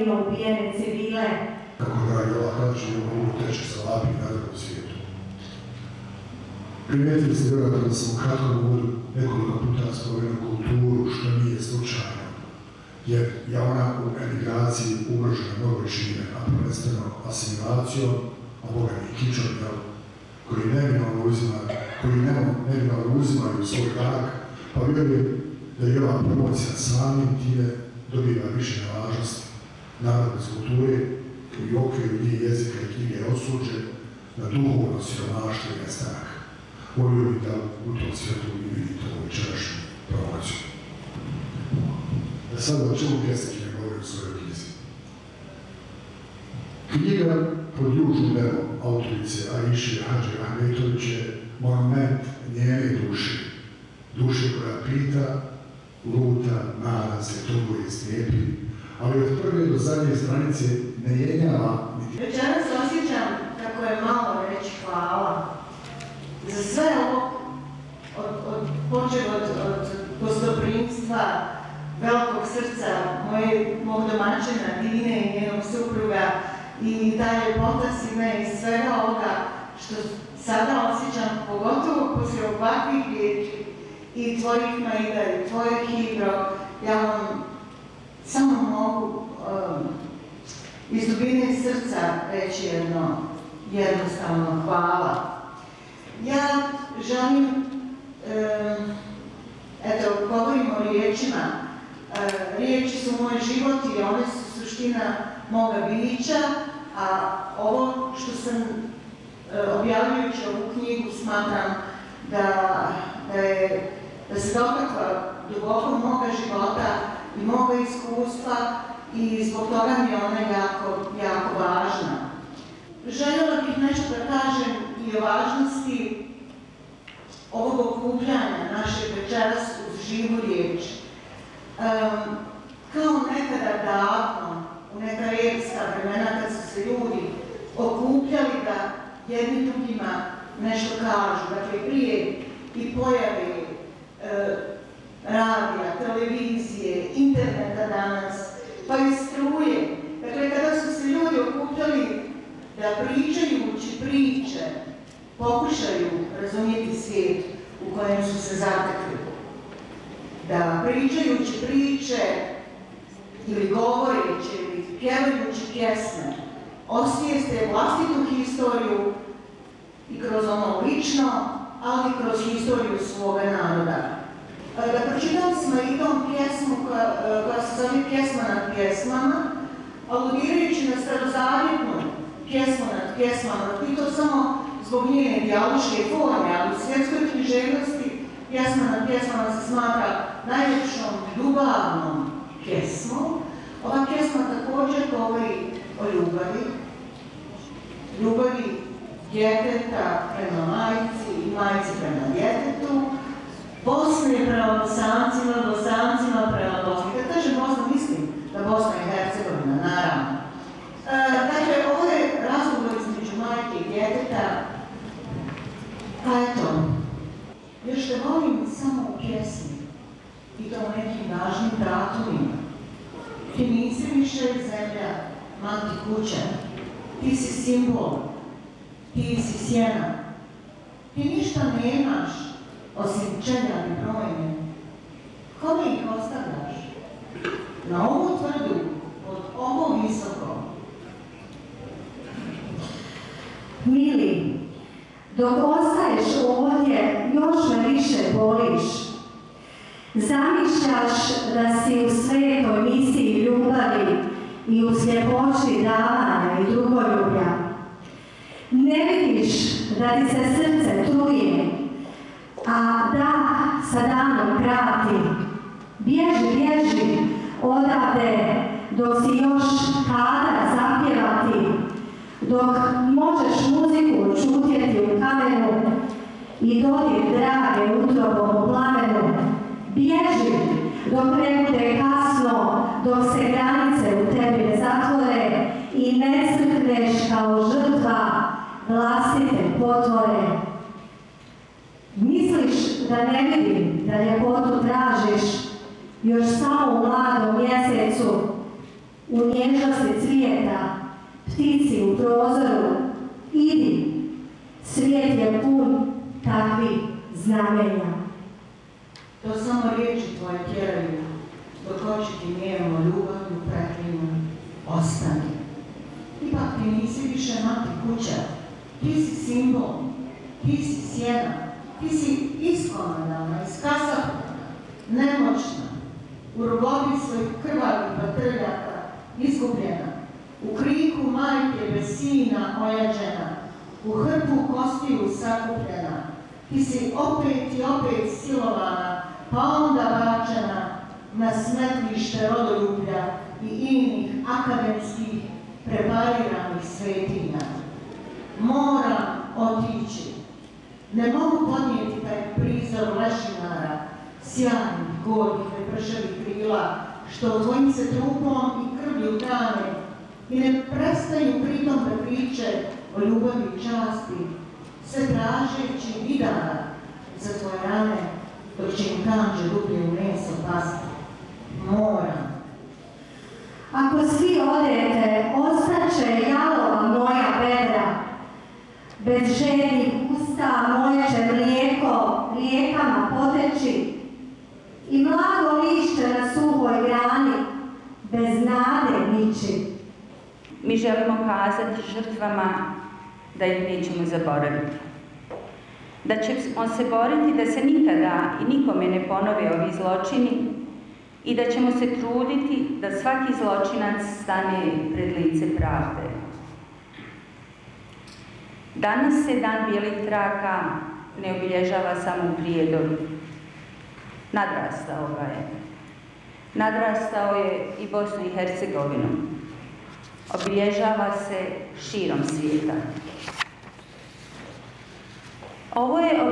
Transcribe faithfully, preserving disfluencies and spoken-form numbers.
nevino ubijene civile. Kako dragi ova kaže, ne mogu teći sa lapim narodom u svijetu. Primijetili ste vjerojatno da sam u kratkom uvodu nekoliko puta spomenuo kulturu, što nije slučajno, jer je ona u emigraciji ugrožena mnogo čime, a prvenstveno asimilacijom, a boga i kičom, koji neminovno uzimaju, koji neminovno uzimaju svoj rak, pa vjerujem da i ova promocija samim time dobiva više na važnosti. Narodne kulture i u okviru nje jezika i knjige je osuđen na duhovno siromaštvo i nestanak. Volio bih da u tom svijetu i vidite ovu večerašnju promociju. Sada o čemu Pjesnik ne govori u svojoj knjizi? Knjiga Pod južnim nebom autorice Aiše Hadži Ahmetović je monument njene duše. Duše koja pita, luta, nada se, tuguje, slijepi, ali od prve do zadnje stranice ne jenjava niti... Večeras osjećam kako je malo reći hvala za sve ovo, od, od, počeo od, od gostoprimstva, velikog srca moje, mog domaćina Dine i njenog supruga i ta ljepota svime i svega ovoga što sada osjećam, pogotovo poslije ovakvih riječi i tvojih Maida i tvojih Hidro, ja vam samo mogu um, iz dubine srca reći jedno jednostavno hvala. Ja želim, um, eto, govorim o riječima, uh, riječi su moj život i one su suština moga bića, a ovo što sam uh, objavljujući ovu knjigu smatram da, da, je, da se dotakla duboko moga života i moga iskustva i zbog toga mi je ona jako, jako važna. Željela bih nešto da kažem i o važnosti ovog okupljanja naše večeras uz živu riječ. Um, kao nekada davno, u neka epska vremena kad su se ljudi okupljali da jedni drugima nešto kažu, dakle prije i pojave e, radija, televizije, interneta danas, pa i struje. Dakle, kada su se ljudi okupljali da pričajući priče pokušaju razumjeti svijet u kojem su se zatekli. Da pričajući priče ili govoreći ili pjevajući pjesme osvijeste vlastitu historiju i kroz ono lično, ali kroz historiju svoga naroda. Da pročitam s Maidom pjesmu koja, koja se zove Pjesma nad pjesmama, aludirajući na starozavjetnu pjesmu nad pjesmama, i to samo zbog njene dijaloške forme, ali u svjetskoj književnosti Pjesma nad pjesmama se smatra najljepšom ljubavnom pjesmom. Ova pjesma također govori o ljubavi, ljubavi djeteta prema majci i majci prema djetetu, Bosne prema Bosancima, Bosancima prema Bosni. Kad kažem Bosna, mislim da Bosna i Hercegovina, naravno. E, dakle, ovo je razgovor između majke i djeteta. Pa eto, još te volim samo u pjesmi i to u nekim važnim datumima. Ti nisi više zemlja, mati kuća, ti si simbol, ti si sjena, ti ništa nemaš osim čeljadi brojne. Kome ih ostavljaš? Na ovu tvrdu, od ovo visoko. Mili, dok ostaješ ovdje, još me više boliš. Zamišljaš da si u svetoj misiji ljubavi i u sljepoći davanja i drugoljublja. Ne vidiš da ti se srce truje, a da sa danom krati. Bježi, bježi odavde dok si još kadar zapjevati, dok možeš muziku čutjeti u kamenu i dodir drage utrobom u plamenu. Bježi dok ne bude kasno, dok se granice u tebi ne zatvore i ne crkneš kao žrtva vlastite potvore. Misliš da ne vidim da ljepotu tražiš još samo u mladom mjesecu, u nježnosti cvijeta, ptici u prozoru, idi, svijet je pun takvih znamenja. To samo riječi tvoje tjeraju, dok oči ti nijemo ljubavnu preklinu, ostani. Ipak ti nisi više mati kuća, ti si simbol, ti si sjena, ti si iskomandana, iskasapljena, nemoćna, u robobi svojih krvavih patrljaka, izgubljena, u kriku majke bez sina ojađena, u hrpu kostiju sakupljena, ti si opet i opet silovana, pa onda bačena na smetlište rodoljublja i inih akademskih prepariranih svetinja. Moram otići. Ne mogu podnijeti taj prizor lešinara, sjajnih, gornjih, lepršavih krila, što tvojim se trupom i krvlju hrane i ne prestaju pritom da priče o ljubavi i časti, sve tražeći vidara za tvoje rane, dok će im kanđe dublje u meso pasti. Moram. Ako svi odete, ostaće jalova moja bedra, bez željnih usta moje će mlijeko rijekama poteći i mlado lišće na suhoj grani, bez nade niči. Mi želimo kazati žrtvama da ih nećemo zaboraviti. Da ćemo se boriti da se nikada i nikome ne ponove ovi zločini i da ćemo se truditi da svaki zločinac stane pred lice pravde. Danas se Dan bijelih traka ne obilježava samo u Prijedoru. Nadrastao ga je. Nadrastao je i Bosnu i Hercegovinu. Obilježava se širom svijeta. Ovo je